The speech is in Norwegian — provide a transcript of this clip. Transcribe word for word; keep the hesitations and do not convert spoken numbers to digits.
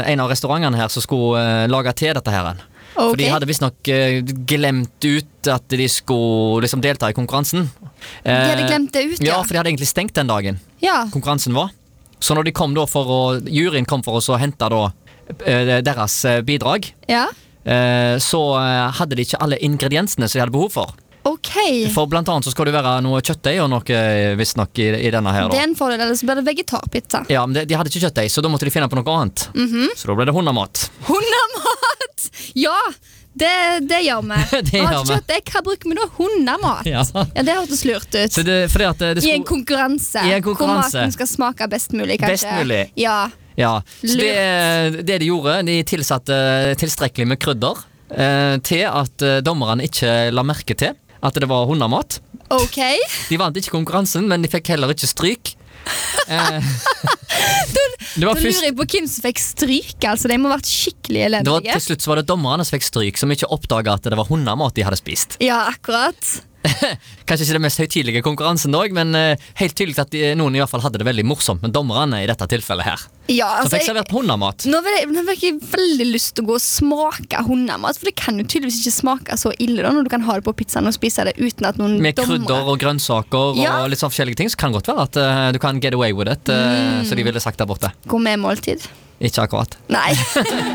en av restaurantene her som skulle uh, lage til dette her. Okay. For de hadde visst nok uh, glemt ut at de skulle liksom delta i konkurransen. Uh, de hadde glemt det ut, ja. Ja, for de hadde egentlig stengt den dagen ja. konkurransen var. Så når de kom da for å, juryen kom for oss å hente da uh, deres uh, bidrag, ja. uh, så uh, hadde de ikke alle ingrediensene som de hadde behov for. Ok. For blant annet så skal det være noe kjøttdeig og noe visst nok i, i denne her da. Det er en fordel, eller så blir det vegetarpizza. Ja, men de, de hadde ikke kjøttdeig, så da måtte de finne på noe annet. Mm-hmm. Så da ble det hundamat. Hundamat! Ja, det, det gjør vi. Det gjør vi. Kjøttdeig, hva bruker vi da? Hundamat. Ja. Ja, det hørtes lurt ut. Så det, fordi at det, det skulle... I en konkurranse. I en konkurranse. Hvor maten skal smake best mulig, kanskje. Best mulig. Ja. Ja, så det, det de gjorde, de tilsatte tilstrekkelig med krydder eh, til at eh, dommerne ikke la merke til at det var hundamat. Ok. De vant ikke konkurransen, men de fikk heller ikke stryk. Eh, da det var lurer først, jeg på hvem som fikk stryk. Altså, de må ha vært skikkelig det var, elendige. til slutt så var det dommerne som fikk stryk, som ikke oppdaget at det var hundamat de hadde spist. Ja, akkurat. Kanskje ikke det mest høytidelige konkurransen dog, men eh, helt tydelig at de, noen i hvert fall hadde det veldig morsomt med dommerne i dette tilfellet her. Ja, Så altså, fikk servert hundamat. Nå vil jeg, nå vil jeg veldig lyst til å gå og smake hundamat, for det kan jo tydeligvis ikke smake så ille da, når du kan ha det på pizzaen og spise det uten at noen Med dommere... krydder og grønnsaker Ja. og litt sånn forskjellige ting, så kan det godt være at uh, du kan get away with it, uh, Mm. så de ville sagt der borte. Gourmetmåltid. Ikke akkurat. Nei.